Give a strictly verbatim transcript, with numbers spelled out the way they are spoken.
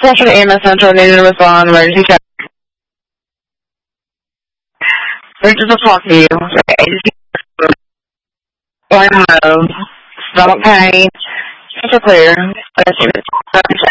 Central A M S Central needed to respond. Emergency check. We're just to talk to you. Agency. Going home. Stomach pain. Central clear.